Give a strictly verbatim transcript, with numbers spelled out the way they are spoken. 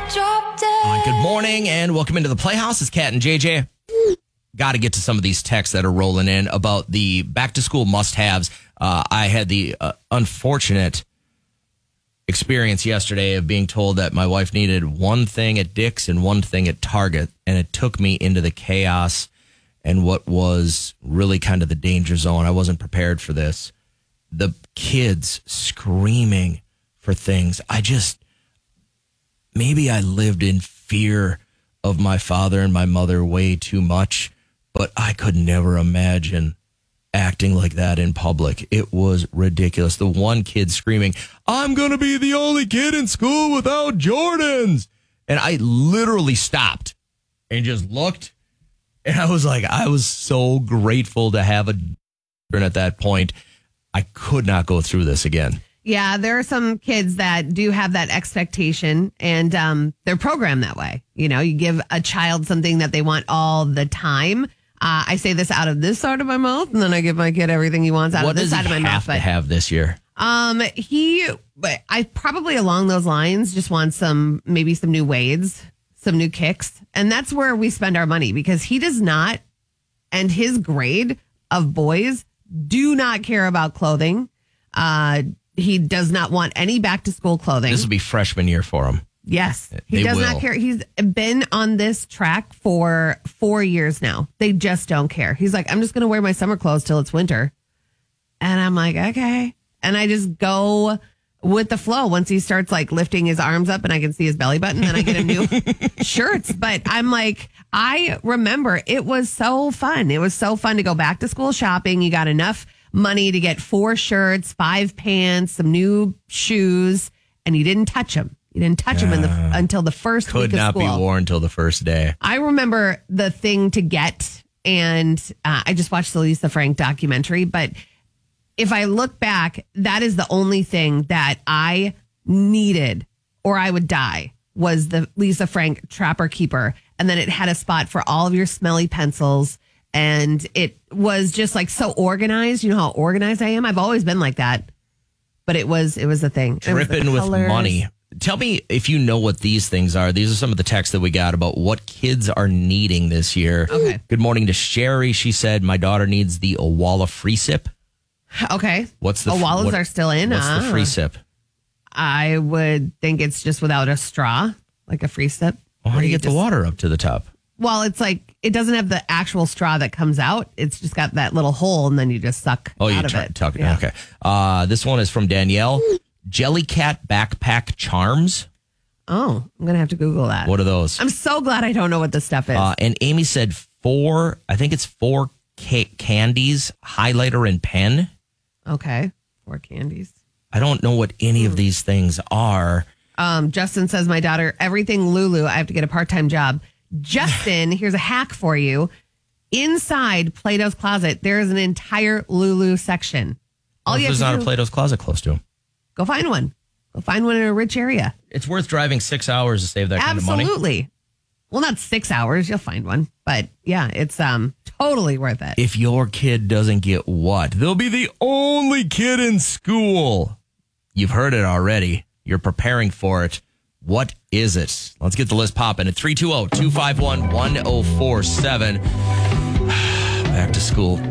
dropped dead. Uh, good morning and welcome into the Playhouse. It's Kat and J J. Got to get to some of these texts that are rolling in about the back to school must-haves. Uh, I had the uh, unfortunate experience yesterday of being told that my wife needed one thing at Dick's and one thing at Target, and it took me into the chaos and what was really kind of the danger zone. I wasn't prepared for this. The kids screaming for things. I just, maybe I lived in fear of my father and my mother way too much, but I could never imagine acting like that in public. It was ridiculous. The one kid screaming, I'm going to be the only kid in school without Jordans. And I literally stopped and just looked. And I was like, I was so grateful to have a Jordan at that point. I could not go through this again. Yeah, there are some kids that do have that expectation, and um, they're programmed that way. You know, you give a child something that they want all the time. Uh, I say this out of this side of my mouth, and then I give my kid everything he wants out what of this side of my mouth. What does he have to have this year? Um, he, but I probably along those lines just want some, maybe some new Wades, some new kicks, and that's where we spend our money because he does not, and his grade of boys do not care about clothing. Uh, he does not want any back to school clothing. This will be freshman year for him. Yes. He They does will. not care. He's been on this track for four years now. They just don't care. He's like, I'm just going to wear my summer clothes till it's winter. And I'm like, okay. And I just go with the flow. Once he starts like lifting his arms up and I can see his belly button, then I get him new shirts. But I'm like, I remember it was so fun. It was so fun to go back to school shopping. You got enough money to get four shirts, five pants, some new shoes, and you didn't touch them. You didn't touch them in the, until the first Could week of not school. be worn until the first day. I remember the thing to get, and uh, I just watched the Lisa Frank documentary, but if I look back, that is the only thing that I needed or I would die was the Lisa Frank Trapper Keeper. And then it had a spot for all of your smelly pencils. And it was just like so organized. You know how organized I am? I've always been like that. But it was it was a thing. It was the Dripping with colors. money. Tell me if you know what these things are. These are some of the texts that we got about what kids are needing this year. Okay. Good morning to Sherry. She said, my daughter needs the Owala Free Sip. Okay. What's the Owalas what- are still in. What's Ah. the free sip? I would think it's just without a straw, like a free sip. Well, how where do you get just- the water up to the top? Well, it's like it doesn't have the actual straw that comes out. It's just got that little hole, and then you just suck Oh, you out of try, it. tuck it. Yeah. Okay. Uh, this one is from Danielle. Jellycat backpack charms. Oh, I'm gonna have to Google that. What are those? I'm so glad I don't know what this stuff is. Uh, and Amy said four, I think it's four ca- candies, highlighter and pen. Okay, four candies. I don't know what any of these things are. Um, Justin says, my daughter, everything Lulu. I have to get a part-time job. Justin, here's a hack for you. Inside Plato's Closet, there is an entire Lulu section. All What if you have there's to not do, a Plato's Closet close to him? go find one. Go find one in a rich area. It's worth driving six hours to save that kind of money. Absolutely. Well, not six hours. You'll find one. But yeah, it's um totally worth it. If your kid doesn't get what? They'll be the only kid in school. You've heard it already. You're preparing for it. What is it? Let's get the list popping at three two zero, two five one, one zero four seven. Back to school.